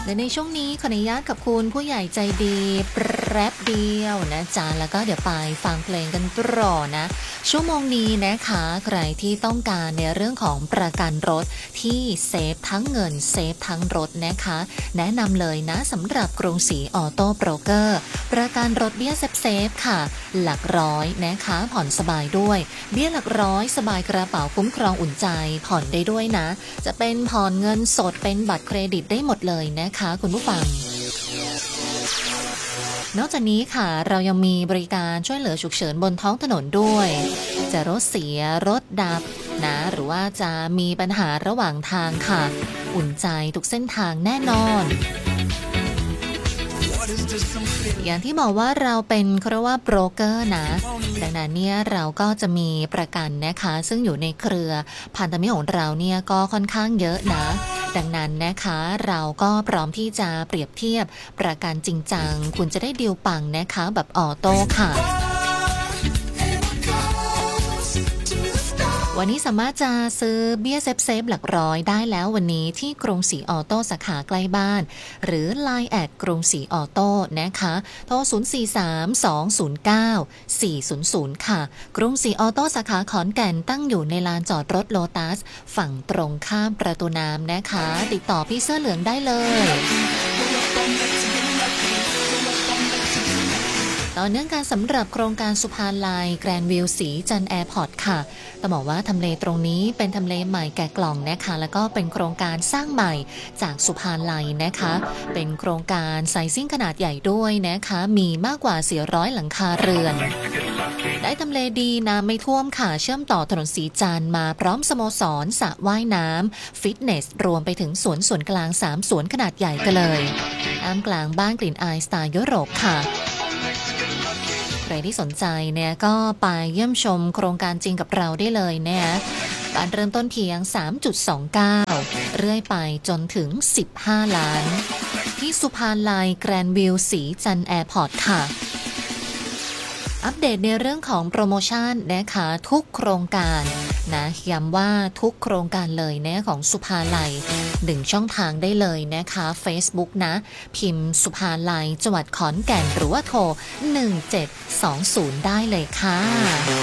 และในช่วงนี้ขออนุญาตกับคุณผู้ใหญ่ใจดีแป๊บเดียวนะจ๊ะแล้วก็เดี๋ยวไปฟังเพลงกันต่อนะชั่วโมงนี้นะคะใครที่ต้องการในเรื่องของประกันรถที่เซฟทั้งเงินเซฟทั้งรถนะคะแนะนำเลยนะสำหรับกรุงศรีออโต้โบรกเกอร์ประกันรถเบี้ยเซฟค่ะหลักร้อยนะคะผ่อนสบายด้วยเบี้ยหลักร้อยสบายกระเป๋าคุ้มครองอุ่นใจผ่อนได้ด้วยนะจะเป็นผ่อนเงินสดเป็นบัตรเครดิตได้หมดเลยนะคะคุณผู้ฟังนอกจากนี้ค่ะเรายังมีบริการช่วยเหลือฉุกเฉินบนท้องถนนด้วยจะรถเสียรถดับนะหรือว่าจะมีปัญหาระหว่างทางค่ะอุ่นใจทุกเส้นทางแน่นอนอย่างที่บอกว่าเราเป็นเรียกว่าโบรกเกอร์นะดังนั้นเนี่ยเราก็จะมีประกันนะคะซึ่งอยู่ในเครือพันธมิตรของเราเนี่ยก็ค่อนข้างเยอะนะดังนั้นนะคะเราก็พร้อมที่จะเปรียบเทียบประกันจริงจังคุณจะได้ดีลปังนะคะแบบออโต้ค่ะวันนี้สามารถจะซื้อเบี้ยเซฟหลักร้อยได้แล้ววันนี้ที่กรุงศรีออโต้สาขาใกล้บ้านหรือ LINE แอดกรุงศรีออโต้นะคะโทร0432094400ค่ะกรุงศรีออโต้สาขาขอนแก่นตั้งอยู่ในลานจอดรถโลตัสฝั่งตรงข้ามประตูน้ำนะคะติดต่อพี่เสื้อเหลืองได้เลยต่อเนื่องกันสำหรับโครงการสุภาลัยแกรนด์วิวสีจันทร์แอร์พอร์ตค่ะต้องบอกว่าทำเลตรงนี้เป็นทำเลใหม่แกะกล่องนะคะแล้วก็เป็นโครงการสร้างใหม่จากสุภาลัยนะคะเป็นโครงการไซซิ่งขนาดใหญ่ด้วยนะคะมีมากกว่า400หลังคาเรือนได้ทำเลดีน้ำไม่ท่วมค่ะเชื่อมต่อถนนสีจันทร์มาพร้อมสโมสรสระว่ายน้ำฟิตเนสรวมไปถึงสวนส่วนกลาง3สวนขนาดใหญ่กันเลยอ้ามกลางบ้านกลิ่นอายสไตล์ยุโรปค่ะใครที่สนใจเนี่ยก็ไปเยี่ยมชมโครงการจริงกับเราได้เลยเนี่ยการเริ่มต้นเพียง 3.29 เรื่อยไปจนถึง15ล้านที่สุภาลัยแกรนด์วิวสีจันทร์แอร์พอร์ตค่ะอัปเดตในเรื่องของโปรโมชั่นนะคะทุกโครงการนะย้ำว่าทุกโครงการเลยนะของสุภาลัย1ช่องทางได้เลยนะคะ Facebook นะพิมพ์สุภาลัยจังหวัดขอนแก่นหรือว่าโทร1720ได้เลยค่ะ